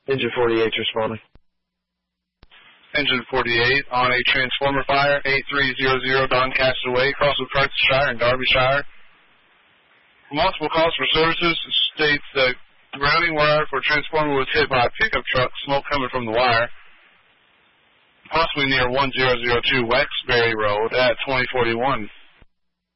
Engine 48 responding. Engine 48 on a transformer fire, 8300 Doncaster Way, Crosswood, Perthshire, and Derbyshire. Multiple calls for services states that grounding wire for transformer was hit by a pickup truck, smoke coming from the wire, possibly near 1002 Wexbury Road at 2041